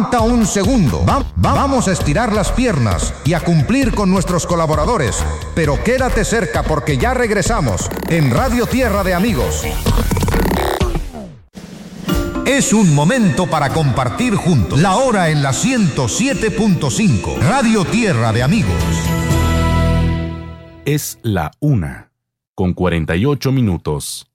Aguanta un segundo. Vamos a estirar las piernas y a cumplir con nuestros colaboradores. Pero quédate cerca porque ya regresamos en Radio Tierra de Amigos. Es un momento para compartir juntos. La hora en la 107.5. Radio Tierra de Amigos. Es la 1:48.